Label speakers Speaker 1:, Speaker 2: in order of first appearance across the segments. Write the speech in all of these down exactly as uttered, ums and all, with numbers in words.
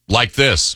Speaker 1: Like this.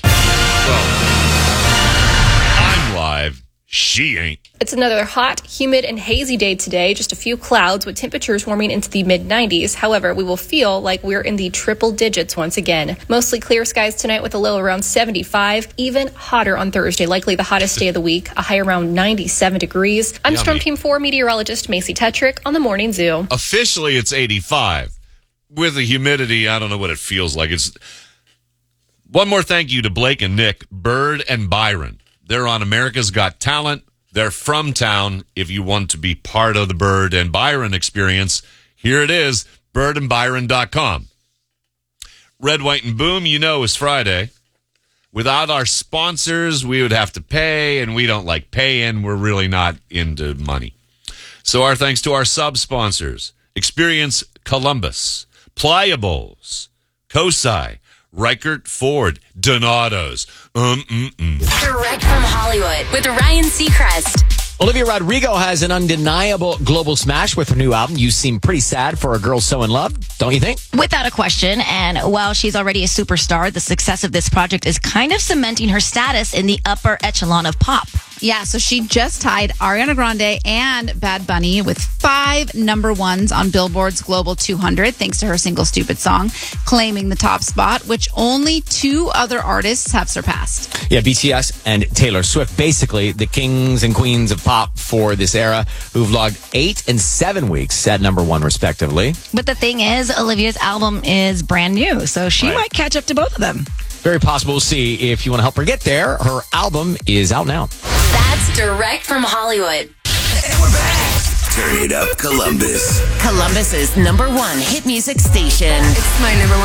Speaker 1: Well, I'm live. She ain't.
Speaker 2: It's another hot, humid, and hazy day today. Just a few clouds with temperatures warming into the mid nineties. However, we will feel like we're in the triple digits once again. Mostly clear skies tonight with a low around seventy-five. Even hotter on Thursday, likely the hottest day of the week. A high around ninety-seven degrees. I'm
Speaker 1: Yummy.
Speaker 2: Storm Team four meteorologist Macy Tetrick on the Morning Zoo.
Speaker 1: Officially, it's eighty-five. With the humidity, I don't know what it feels like. It's one more thank you to Blake and Nick, Bird and Byron. They're on America's Got Talent. They're from town. If you want to be part of the Bird and Byron experience, here it is, bird and byron dot com. Red, White, and Boom, you know, is Friday. Without our sponsors, we would have to pay, and we don't like paying. We're really not into money. So our thanks to our sub-sponsors. Experience Columbus, Pliables, Kosai, Reichert Ford, Donato's. Um, mm, mm.
Speaker 3: Direct from Hollywood with Ryan Seacrest.
Speaker 4: Olivia Rodrigo has an undeniable global smash with her new album. You seem pretty sad for a girl so in love, don't you think?
Speaker 5: Without a question. And while she's already a superstar, the success of this project is kind of cementing her status in the upper echelon of pop.
Speaker 6: Yeah, so she just tied Ariana Grande and Bad Bunny with five number ones on Billboard's Global two hundred, thanks to her single Stupid Song, claiming the top spot, which only two other artists have surpassed.
Speaker 4: Yeah, B T S and Taylor Swift, basically the kings and queens of pop for this era, who've logged eight and seven weeks at number one, respectively.
Speaker 5: But the thing is, Olivia's album is brand new, so she
Speaker 4: Right.
Speaker 5: might catch up to both of them.
Speaker 4: Very possible. We'll see. If you want to help her get there, her album is out now.
Speaker 3: That's direct from Hollywood.
Speaker 7: And we're back. Turn it up, Columbus.
Speaker 3: Columbus's number one hit music station.
Speaker 8: It's my number one.